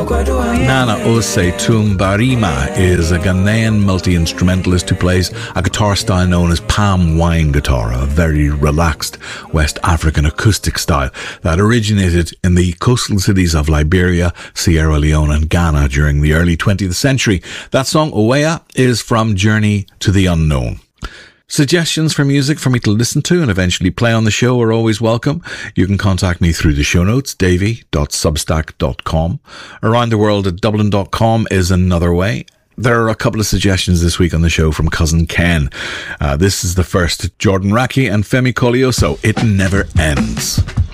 Nana Ose Tumbarima is a Ghanaian multi-instrumentalist who plays a guitar style known as palm wine guitar, a very relaxed West African acoustic style that originated in the coastal cities of Liberia, Sierra Leone and Ghana during the early 20th century. That song, Owea, is from Journey to the Unknown. Suggestions for music for me to listen to and eventually play on the show are always welcome. You can contact me through the show notes, davey.substack.com. Around the world at dublin.com is another way. There are a couple of suggestions this week on the show from Cousin Ken. This is the first, Jordan Raki and Femi Colioso, It Never Ends.